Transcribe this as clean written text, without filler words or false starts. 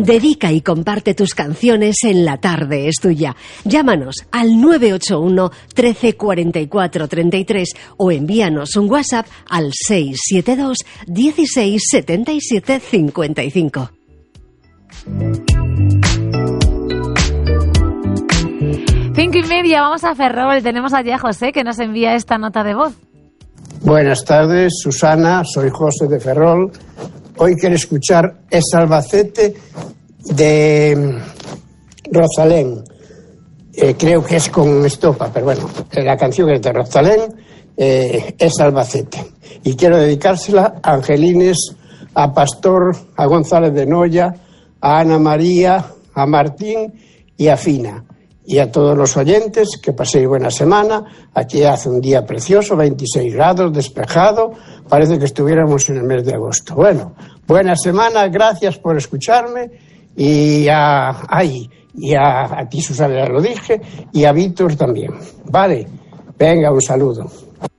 Dedica y comparte tus canciones en La Tarde es Tuya. Llámanos al 981 13 44 33 o envíanos un WhatsApp al 672 16 77 55. Cinco y media, vamos a Ferrol. Tenemos allí a José que nos envía esta nota de voz. Buenas tardes, Susana, soy José de Ferrol. Hoy quiero escuchar Es Albacete de Rosalén. Creo que es con estopa, pero bueno, la canción es de Rosalén, Es Albacete. Y quiero dedicársela a Angelines, a Pastor, a González de Noya, a Ana María, a Martín y a Fina. Y a todos los oyentes, que paséis buena semana. Aquí hace un día precioso, 26 grados, despejado. Parece que estuviéramos en el mes de agosto. Bueno, buena semana, gracias por escucharme. Y a ti, Susana, ya lo dije, y a Víctor también. Vale, venga, un saludo.